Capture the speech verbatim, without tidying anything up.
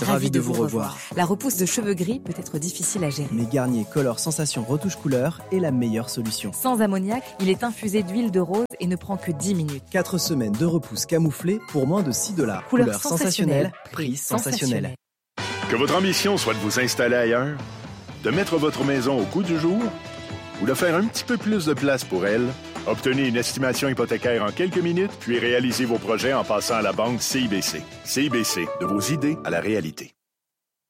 Ravi de vous revoir. La repousse de cheveux gris peut être difficile à gérer. Mais Garnier Color Sensation Retouche Couleur est la meilleure solution. Sans ammoniac, il est infusé d'huile de rose et ne prend que dix minutes. quatre semaines de repousse camouflée pour moins de six dollars. Couleur, Couleur sensationnelle, sensationnelle, prix sensationnel. Que votre ambition soit de vous installer ailleurs, de mettre votre maison au goût du jour ou de faire un petit peu plus de place pour elle, obtenez une estimation hypothécaire en quelques minutes puis réalisez vos projets en passant à la banque C I B C. C I B C, de vos idées à la réalité.